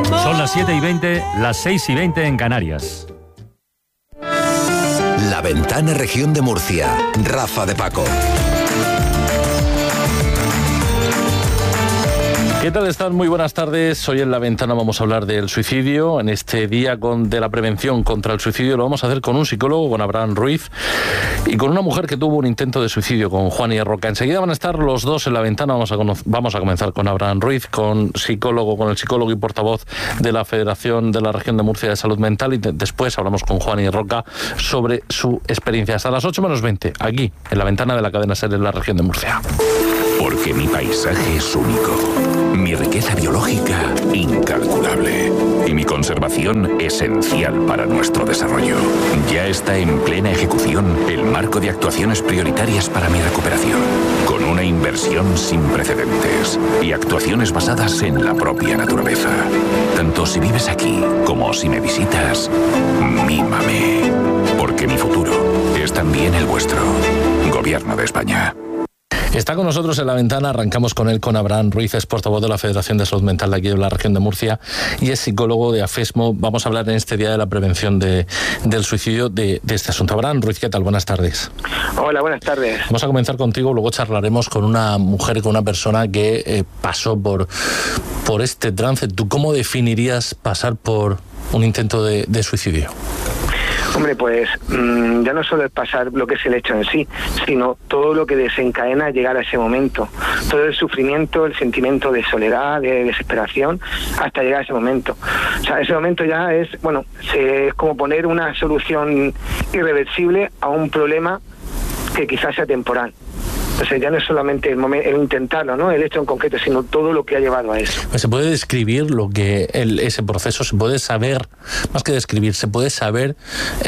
Son las 7:20, las 6:20 en Canarias. La Ventana, Región de Murcia. Rafa de Paco. ¿Qué tal están? Muy buenas tardes. Hoy en La Ventana vamos a hablar del suicidio. En este día de la prevención contra el suicidio lo vamos a hacer con un psicólogo, con Abraham Ruiz, y con una mujer que tuvo un intento de suicidio, con Juani Roca. Enseguida van a estar los dos en La Ventana. Vamos a comenzar con Abraham Ruiz, con el psicólogo y portavoz de la Federación de la Región de Murcia de Salud Mental, y después hablamos con Juani Roca sobre su experiencia. Hasta las 8:20, aquí, en La Ventana de la cadena SER en la Región de Murcia. Porque mi paisaje es único, mi riqueza biológica incalculable y mi conservación esencial para nuestro desarrollo. Ya está en plena ejecución el marco de actuaciones prioritarias para mi recuperación, con una inversión sin precedentes y actuaciones basadas en la propia naturaleza. Tanto si vives aquí como si me visitas, mímame, porque mi futuro es también el vuestro. Gobierno de España. Está con nosotros en La Ventana, arrancamos con Abraham Ruiz, es portavoz de la Federación de Salud Mental de aquí de la Región de Murcia y es psicólogo de AFESMO. Vamos a hablar en este día de la prevención del suicidio de este asunto. Abraham Ruiz, ¿qué tal? Buenas tardes. Hola, buenas tardes. Vamos a comenzar contigo, luego charlaremos con una mujer, con una persona que pasó por este trance. ¿Tú cómo definirías pasar por un intento de suicidio? Hombre, pues ya no solo es pasar lo que es el hecho en sí, sino todo lo que desencadena llegar a ese momento. Todo el sufrimiento, el sentimiento de soledad, de desesperación, hasta llegar a ese momento. O sea, ese momento ya es como poner una solución irreversible a un problema que quizás sea temporal. Entonces ya no es solamente el intentarlo, ¿no? El hecho en concreto, sino todo lo que ha llevado a eso. ¿Se puede describir ese proceso? ¿Se puede saber, más que describir, se puede saber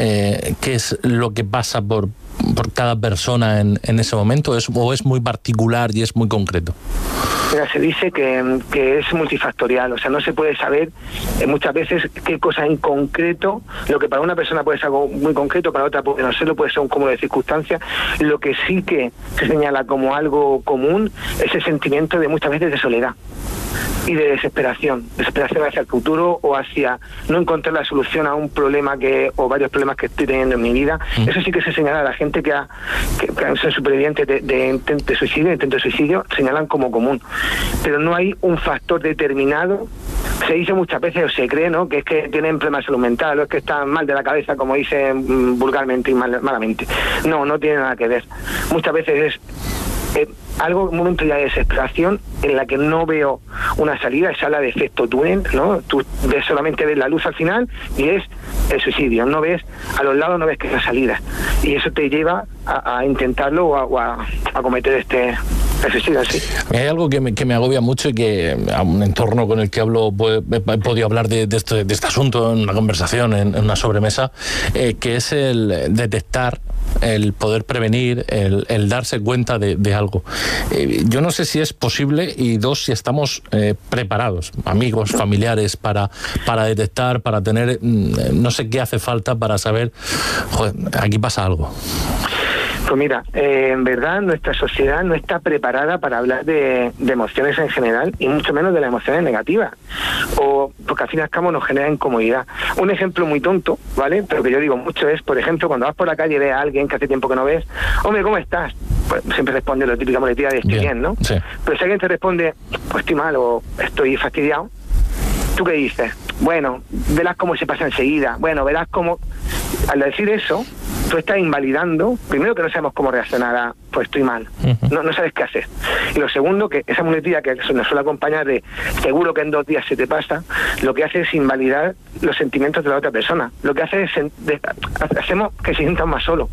qué es lo que pasa por cada persona en ese momento? ¿O es muy particular y es muy concreto? Mira, se dice que es multifactorial, o sea, no se puede saber muchas veces qué cosa en concreto, lo que para una persona puede ser algo muy concreto, para otra puede no serlo, puede ser un cúmulo de circunstancias. Lo que sí que se señala como algo común es el sentimiento de muchas veces de soledad y de desesperación hacia el futuro o hacia no encontrar la solución a un problema o varios problemas que estoy teniendo en mi vida. Eso sí que se señala a la gente que son supervivientes de intento de suicidio, señalan como común. Pero no hay un factor determinado. Se dice muchas veces, o se cree, ¿no?, que es que tienen problemas de salud mental o es que están mal de la cabeza, como dicen vulgarmente y malamente. No tiene nada que ver. Muchas veces es un momento ya de desesperación en la que no veo una salida. Se habla de efecto túnel, ¿no? Tú solamente ves la luz al final y es el suicidio. No ves a los lados, no ves que es la salida. Y eso te lleva a intentarlo o a cometer el suicidio, sí. Hay algo que me agobia mucho y que a un entorno con el que he podido hablar de este asunto en una conversación, en una sobremesa, que es el detectar, el poder prevenir, el darse cuenta de algo. Yo no sé si es posible y dos, si estamos preparados, amigos, familiares, para detectar, para tener, no sé qué hace falta para saber, joder, aquí pasa algo. Pues mira, en verdad nuestra sociedad no está preparada para hablar de emociones en general y mucho menos de las emociones negativas, porque al fin y al cabo nos genera incomodidad. Un ejemplo muy tonto, ¿vale?, pero que yo digo mucho es, por ejemplo, cuando vas por la calle y ves a alguien que hace tiempo que no ves, hombre, ¿cómo estás? Pues siempre responde la típica muletilla de estoy bien, ¿no? Sí. Pero si alguien te responde, pues estoy mal o estoy fastidiado, ¿tú qué dices? Bueno, verás cómo se pasa enseguida. Bueno, verás cómo... Al decir eso, tú estás invalidando, primero, que no sabemos cómo reaccionar a, pues estoy mal, no sabes qué hacer. Y lo segundo, que esa muletilla que nos suele acompañar de seguro que en 2 días se te pasa, lo que hace es invalidar los sentimientos de la otra persona. Lo que hace es hacemos que se sientan más solo,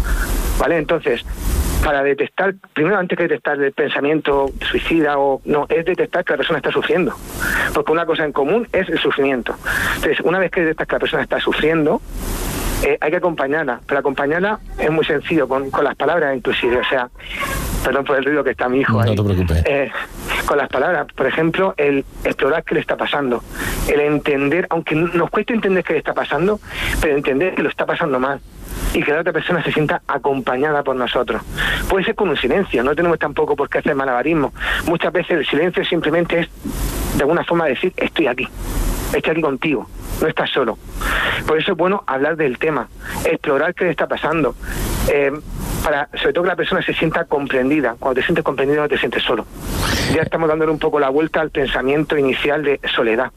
¿vale? Entonces, para detectar, primero, antes que detectar el pensamiento suicida es detectar que la persona está sufriendo, porque una cosa en común es el sufrimiento. Entonces, una vez que detectas que la persona está sufriendo, hay que acompañarla, pero acompañarla es muy sencillo, con las palabras inclusive, o sea, perdón por el ruido que está mi hijo ahí. No te preocupes. Con las palabras, por ejemplo, el explorar qué le está pasando, el entender, aunque nos cueste entender qué le está pasando, pero entender que lo está pasando mal y que la otra persona se sienta acompañada por nosotros. Puede ser con un silencio, no tenemos tampoco por qué hacer malabarismo. Muchas veces el silencio simplemente es, de alguna forma, decir estoy aquí. Estoy aquí contigo, no estás solo. Por eso es bueno hablar del tema, explorar qué le está pasando, para sobre todo que la persona se sienta comprendida. Cuando te sientes comprendido no te sientes solo. Ya estamos dándole un poco la vuelta al pensamiento inicial de soledad.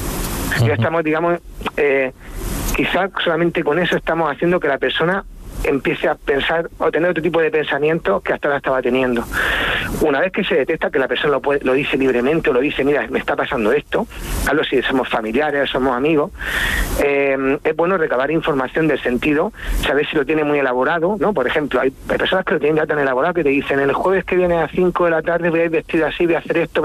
Ya estamos, digamos, quizás solamente con eso estamos haciendo que la persona empiece a pensar o tener otro tipo de pensamiento que hasta ahora estaba teniendo. Una vez que se detecta que la persona lo dice libremente o lo dice, mira, me está pasando esto, hablo si somos familiares, somos amigos, es bueno recabar información del sentido, saber si lo tiene muy elaborado, ¿no? Por ejemplo, hay personas que lo tienen ya tan elaborado que te dicen, el jueves que viene a 5 de la tarde voy a ir vestido así, voy a hacer esto,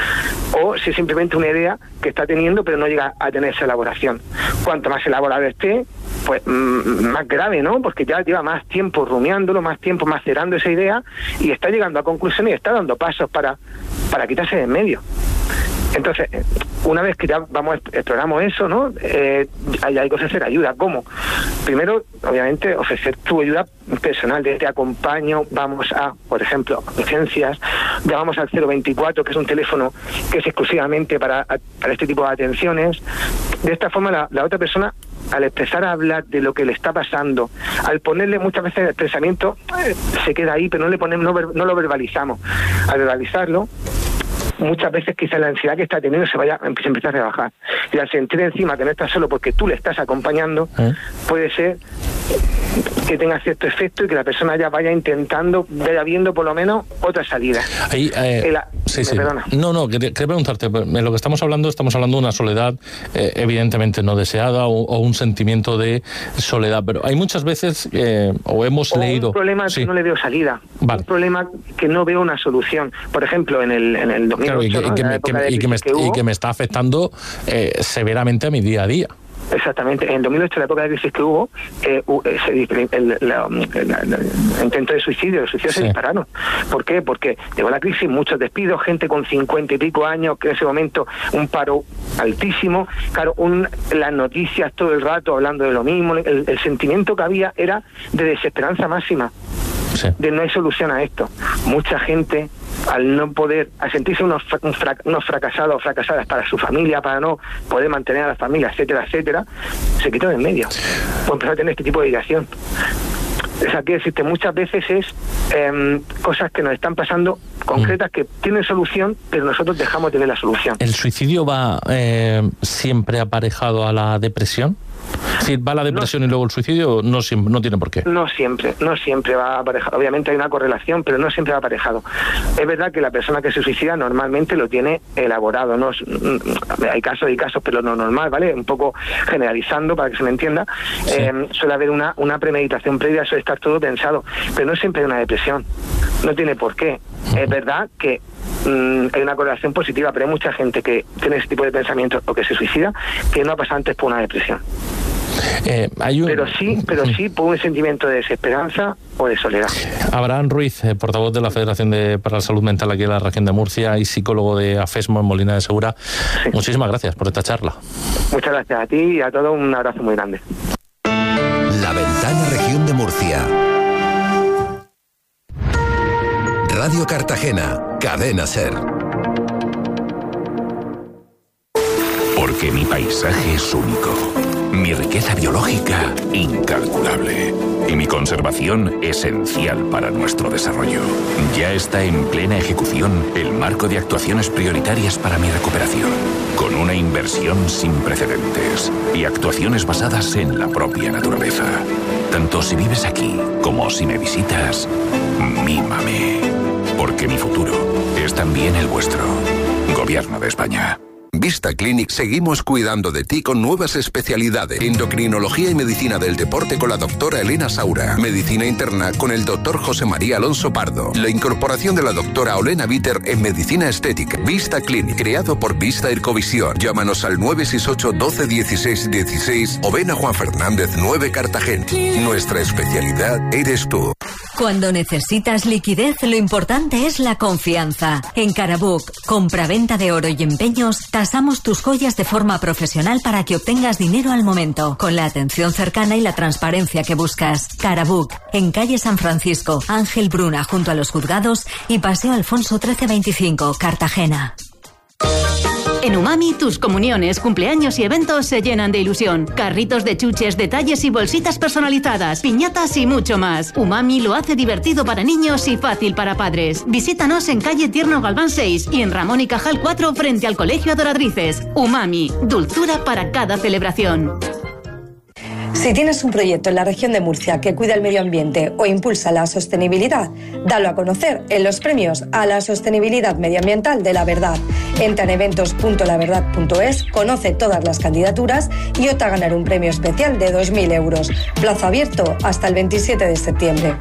o si es simplemente una idea que está teniendo pero no llega a tener esa elaboración. Cuanto más elaborado esté, pues más grave, ¿no? Porque ya lleva más tiempo rumiándolo, más tiempo macerando esa idea y está llegando a conclusiones y está dando pasos para quitarse de en medio. Entonces, una vez que ya exploramos eso, ¿no? Hay que ofrecer ayuda. ¿Cómo? Primero, obviamente, ofrecer tu ayuda personal, te acompaño, vamos a, por ejemplo, urgencias, llamamos al 024, que es un teléfono que es exclusivamente para este tipo de atenciones. De esta forma, la otra persona, al empezar a hablar de lo que le está pasando, al ponerle muchas veces el pensamiento, se queda ahí, pero no lo verbalizamos. Al verbalizarlo, muchas veces quizás la ansiedad que está teniendo se empieza a rebajar. Y al sentir encima que no estás solo porque tú le estás acompañando, puede ser que tenga cierto efecto y que la persona ya vaya viendo por lo menos otra salida. Ahí, Perdona. No, quería preguntarte, en lo que estamos hablando de una soledad evidentemente no deseada o un sentimiento de soledad, pero hay muchas veces, o hemos leído... un problema que no le veo salida, vale. Un problema que no veo una solución. Por ejemplo, en el 2008, claro, y que me está afectando severamente a mi día a día. Exactamente. En 2008, la época de crisis que hubo, el intento de suicidio, los suicidios se dispararon. ¿Por qué? Porque llegó la crisis, muchos despidos, gente con 50 y pico años, que en ese momento un paro altísimo, claro, las noticias todo el rato hablando de lo mismo, el sentimiento que había era de desesperanza máxima. Sí. De no hay solución a esto. Mucha gente, al no poder, al sentirse unos fracasados o fracasadas para su familia, para no poder mantener a la familia, etcétera, se quitó de en medio. Pues empezó a tener este tipo de ideación. O sea, quiero decirte, muchas veces es cosas que nos están pasando concretas que tienen solución, pero nosotros dejamos de ver la solución. ¿El suicidio va siempre aparejado a la depresión? Es decir, ¿va la depresión y luego el suicidio? No tiene por qué. No siempre va aparejado. Obviamente hay una correlación, pero no siempre va aparejado. Es verdad que la persona que se suicida normalmente lo tiene elaborado. No hay casos y casos, pero lo normal, ¿vale? Un poco generalizando para que se me entienda. Sí. Suele haber una premeditación previa, suele estar todo pensado, pero no siempre hay una depresión. No tiene por qué. Es verdad que hay una correlación positiva, pero hay mucha gente que tiene ese tipo de pensamientos o que se suicida que no ha pasado antes por una depresión. Pero sí por un sentimiento de desesperanza o de soledad. Abraham Ruiz, portavoz de la Federación para la Salud Mental aquí en la región de Murcia y psicólogo de AFESMO en Molina de Segura. Sí. Muchísimas gracias por esta charla. Muchas gracias a ti y a todos, un abrazo muy grande. La Ventana, región de Murcia. Radio Cartagena, Cadena SER. Porque mi paisaje es único, mi riqueza biológica incalculable y mi conservación esencial para nuestro desarrollo. Ya está en plena ejecución el marco de actuaciones prioritarias para mi recuperación, con una inversión sin precedentes y actuaciones basadas en la propia naturaleza. Tanto si vives aquí como si me visitas, mímame. Porque mi futuro es también el vuestro. Gobierno de España. Vista Clinic seguimos cuidando de ti con nuevas especialidades. Endocrinología y medicina del deporte con la doctora Elena Saura. Medicina interna con el doctor José María Alonso Pardo. La incorporación de la doctora Olena Bitter en medicina estética. Vista Clinic, creado por Vista Ircovisión. Llámanos al 968 12 16 16 o ven a Juan Fernández 9 Cartagena. Nuestra especialidad eres tú. Cuando necesitas liquidez, lo importante es la confianza. En Carabook, compra-venta de oro y empeños, tasamos tus joyas de forma profesional para que obtengas dinero al momento, con la atención cercana y la transparencia que buscas. Carabook, en calle San Francisco, Ángel Bruna, junto a los juzgados, y Paseo Alfonso 1325, Cartagena. En Umami, tus comuniones, cumpleaños y eventos se llenan de ilusión. Carritos de chuches, detalles y bolsitas personalizadas, piñatas y mucho más. Umami lo hace divertido para niños y fácil para padres. Visítanos en calle Tierno Galván 6 y en Ramón y Cajal 4 frente al Colegio Adoradrices. Umami, dulzura para cada celebración. Si tienes un proyecto en la región de Murcia que cuida el medio ambiente o impulsa la sostenibilidad, dalo a conocer en los premios a la sostenibilidad medioambiental de La Verdad. Entra en eventos.laverdad.es, conoce todas las candidaturas y opta a ganar un premio especial de 2.000 euros. Plazo abierto hasta el 27 de septiembre.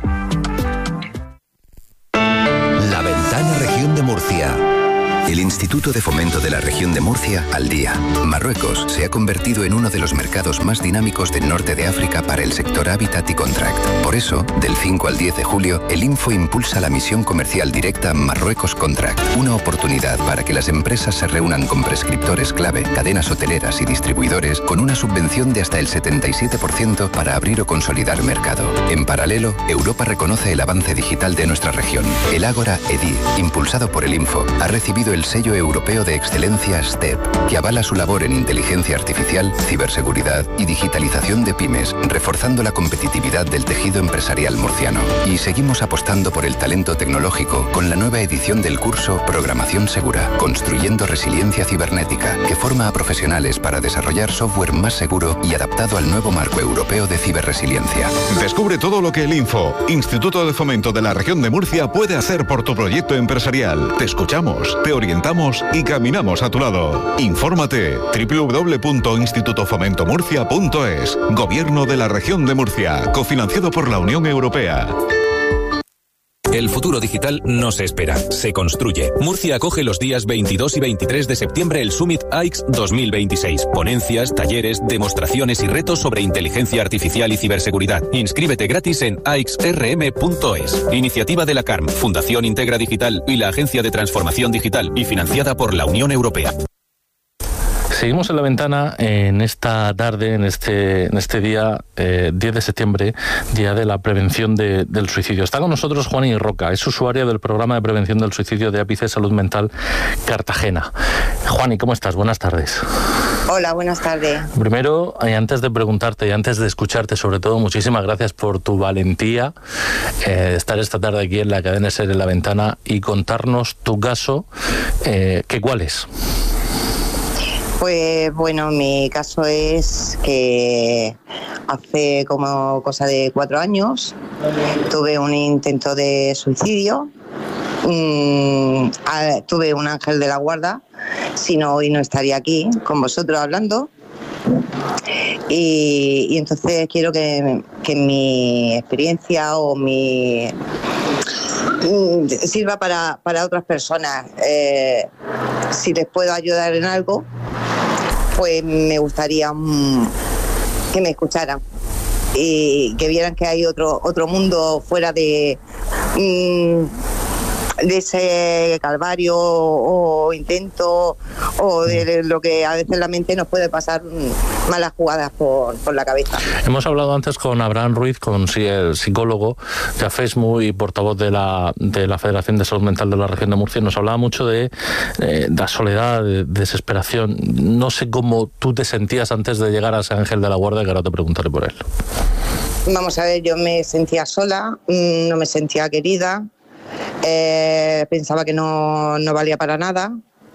La Ventana Región de Murcia. El Instituto de Fomento de la Región de Murcia al día. Marruecos se ha convertido en uno de los mercados más dinámicos del norte de África para el sector Habitat y Contract. Por eso, del 5 al 10 de julio, el Info impulsa la misión comercial directa Marruecos Contract. Una oportunidad para que las empresas se reúnan con prescriptores clave, cadenas hoteleras y distribuidores con una subvención de hasta el 77% para abrir o consolidar mercado. En paralelo, Europa reconoce el avance digital de nuestra región. El Ágora EDI, impulsado por el Info, ha recibido el sello europeo de excelencia STEP, que avala su labor en inteligencia artificial, ciberseguridad y digitalización de pymes, reforzando la competitividad del tejido empresarial murciano. Y seguimos apostando por el talento tecnológico con la nueva edición del curso Programación Segura, construyendo resiliencia cibernética, que forma a profesionales para desarrollar software más seguro y adaptado al nuevo marco europeo de ciberresiliencia. Descubre todo lo que el Info, Instituto de Fomento de la Región de Murcia, puede hacer por tu proyecto empresarial. Te escuchamos, te orientamos y caminamos a tu lado. Infórmate www.institutofomentomurcia.es. Gobierno de la Región de Murcia, cofinanciado por la Unión Europea. El futuro digital no se espera, se construye. Murcia acoge los días 22 y 23 de septiembre el Summit AIX 2026. Ponencias, talleres, demostraciones y retos sobre inteligencia artificial y ciberseguridad. Inscríbete gratis en aixrm.es. Iniciativa de la CARM, Fundación Integra Digital y la Agencia de Transformación Digital y financiada por la Unión Europea. Seguimos en La Ventana en esta tarde, en este día 10 de septiembre, día de la prevención del suicidio. Está con nosotros Juani Roca, es usuaria del programa de prevención del suicidio de Ápice Salud Mental Cartagena. Juani, ¿cómo estás? Buenas tardes. Hola, buenas tardes. Primero, antes de preguntarte y antes de escucharte, sobre todo, muchísimas gracias por tu valentía estar esta tarde aquí en la cadena SER en La Ventana y contarnos tu caso, ¿cuál es? Pues bueno, mi caso es que hace como cosa de 4 años tuve un intento de suicidio. Tuve un ángel de la guarda, si no hoy no estaría aquí con vosotros hablando. Y entonces quiero que mi experiencia o mi sirva para otras personas. Si les puedo ayudar en algo, pues me gustaría que me escucharan y que vieran que hay otro mundo fuera de ese calvario o intento o de lo que a veces la mente nos puede pasar malas jugadas por la cabeza. Hemos hablado antes con Abraham Ruiz, el psicólogo de AFESMU y portavoz de la Federación de Salud Mental de la Región de Murcia. Nos hablaba mucho de la soledad, de desesperación. No sé cómo tú te sentías antes de llegar a ese ángel de la guarda, que ahora te preguntaré por él. Vamos a ver, yo me sentía sola, no me sentía querida. Pensaba que no valía para nada.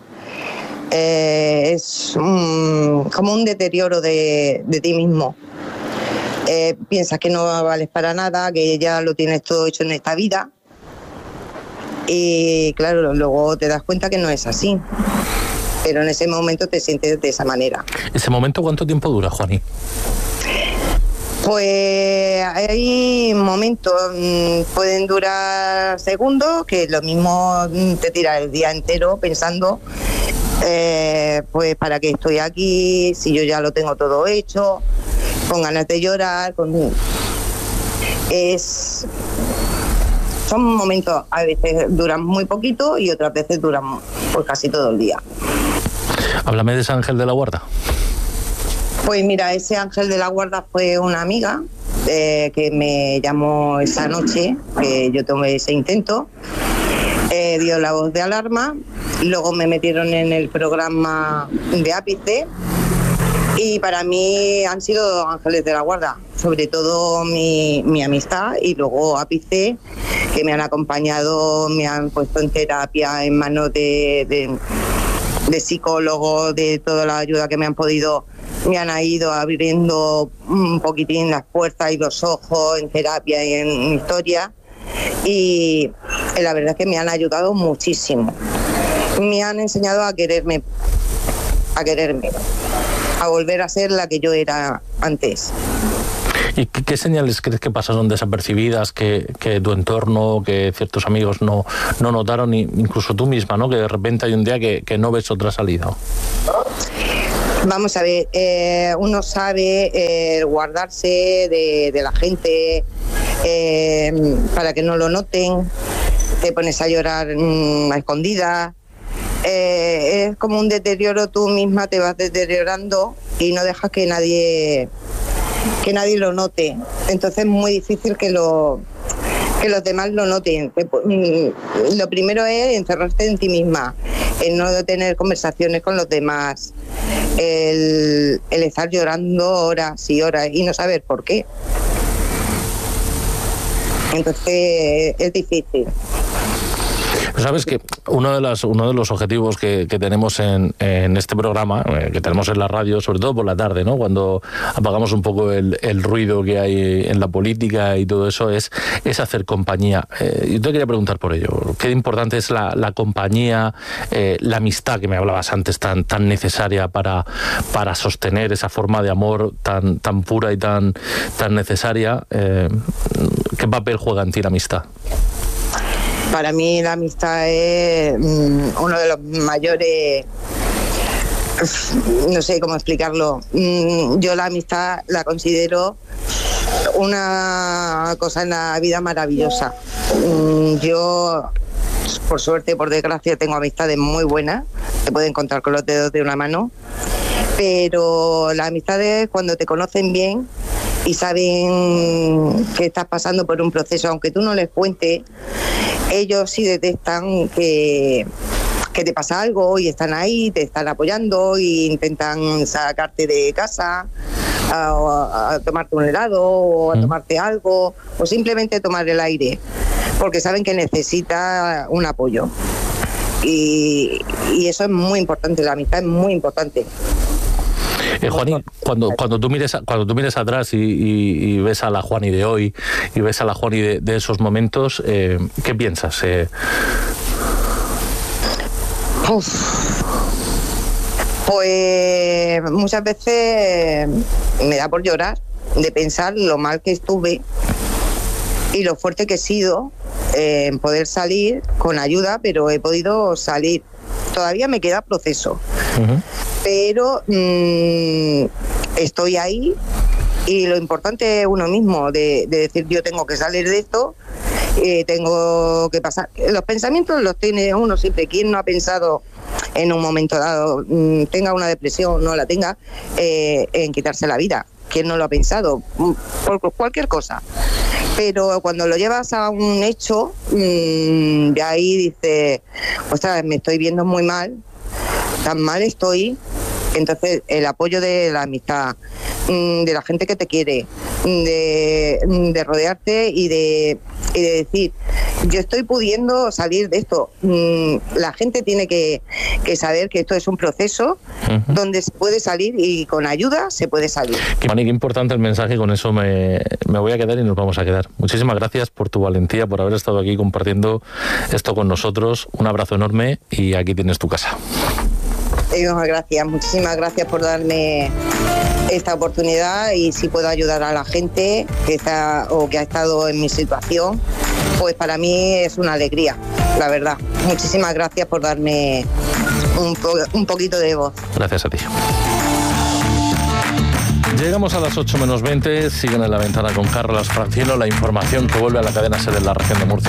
Es como un deterioro de ti mismo. Piensas que no vales para nada, que ya lo tienes todo hecho en esta vida. Y claro, luego te das cuenta que no es así. Pero en ese momento te sientes de esa manera. ¿Ese momento cuánto tiempo dura, Juani? Pues hay momentos, pueden durar segundos, que lo mismo te tira el día entero pensando, pues para qué estoy aquí, si yo ya lo tengo todo hecho, con ganas de llorar, son momentos, a veces duran muy poquito y otras veces duran pues casi todo el día. Háblame de ese ángel de la guarda. Pues mira, ese ángel de la guarda fue una amiga que me llamó esa noche, que yo tomé ese intento, dio la voz de alarma luego me metieron en el programa de Ápice y para mí han sido ángeles de la guarda, sobre todo mi amistad y luego Ápice, que me han acompañado, me han puesto en terapia, en manos de psicólogos, de toda la ayuda que me han podido, me han ido abriendo un poquitín las puertas y los ojos en terapia y en historia, y la verdad es que me han ayudado muchísimo. Me han enseñado a quererme, a volver a ser la que yo era antes. ¿Y qué señales crees que pasaron desapercibidas, que tu entorno, que ciertos amigos no notaron, incluso tú misma, ¿no? Que de repente hay un día que no ves otra salida? Vamos a ver, uno sabe guardarse de la gente para que no lo noten, te pones a llorar a escondidas, es como un deterioro, tú misma te vas deteriorando y no dejas que nadie lo note, entonces es muy difícil que los demás lo noten. Lo primero es encerrarte en ti misma, el no tener conversaciones con los demás, el estar llorando horas y horas y no saber por qué. Entonces es difícil. Sabes que uno de los objetivos que tenemos en este programa, que tenemos en la radio, sobre todo por la tarde, ¿no? Cuando apagamos un poco el ruido que hay en la política y todo eso, es hacer compañía. Yo te quería preguntar por ello. ¿Qué importante es la compañía, la amistad que me hablabas antes, tan necesaria para sostener esa forma de amor tan pura y tan necesaria? ¿Qué papel juega en ti la amistad? Para mí la amistad es uno de los mayores, no sé cómo explicarlo. Yo la amistad la considero una cosa en la vida maravillosa. Yo, por suerte, por desgracia, tengo amistades muy buenas, se pueden contar con los dedos de una mano, pero la amistad es cuando te conocen bien y saben que estás pasando por un proceso, aunque tú no les cuentes, ellos sí detectan que te pasa algo y están ahí, te están apoyando e intentan sacarte de casa a tomarte un helado o a tomarte algo o simplemente tomar el aire, porque saben que necesita un apoyo. Y eso es muy importante, la amistad es muy importante. Juani, cuando tú mires atrás y ves a la Juani de hoy y ves a la Juani de esos momentos, ¿qué piensas? Pues muchas veces me da por llorar de pensar lo mal que estuve y lo fuerte que he sido en poder salir con ayuda, pero he podido salir. Todavía me queda proceso. Pero estoy ahí y lo importante es uno mismo, de decir yo tengo que salir de esto, tengo que pasar. Los pensamientos los tiene uno siempre. ¿Quién no ha pensado en un momento dado, tenga una depresión, no la tenga, en quitarse la vida? ¿Quién no lo ha pensado? Por cualquier cosa. Pero cuando lo llevas a un hecho, de ahí dices, ostras, me estoy viendo muy mal, tan mal estoy. Entonces el apoyo de la amistad, de la gente que te quiere, de rodearte y de decir, yo estoy pudiendo salir de esto. La gente tiene que saber que esto es un proceso donde se puede salir y con ayuda se puede salir. Juani, qué importante el mensaje, con eso me voy a quedar y nos vamos a quedar. Muchísimas gracias por tu valentía, por haber estado aquí compartiendo esto con nosotros. Un abrazo enorme y aquí tienes tu casa. Gracias, muchísimas gracias por darme esta oportunidad, y si puedo ayudar a la gente que está o que ha estado en mi situación, pues para mí es una alegría, la verdad. Muchísimas gracias por darme un poquito de voz. Gracias a ti. Llegamos a las 8 menos 20, siguen en La Ventana con Carlos Francino, la información que vuelve a la cadena SER en la región de Murcia.